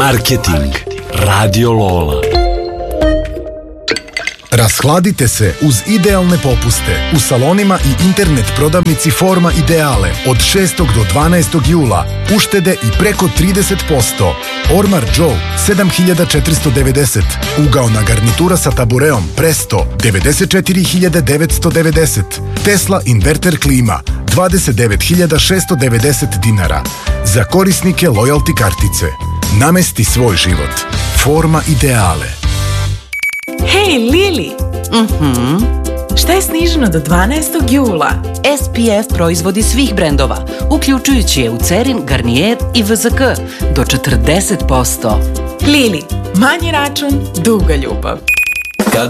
Marketing. Radio Lola. Rashladite se uz idealne popuste u salonima i internet prodavnici Forma Ideale od 6. do 12. jula. Uštede i preko 30%. Ormar Joe 7490. Ugaona garnitura sa tabureom Presto 94.990. Tesla inverter klima 29.690 dinara. Za korisnike loyalty kartice. Namesti svoj život. Forma Ideale. Hej, Lili! Šta je sniženo do 12. jula? SPF proizvodi svih brendova, uključujući Eucerin, Garnier i VZK, do 40%. Lili, manji račun, duga ljubav.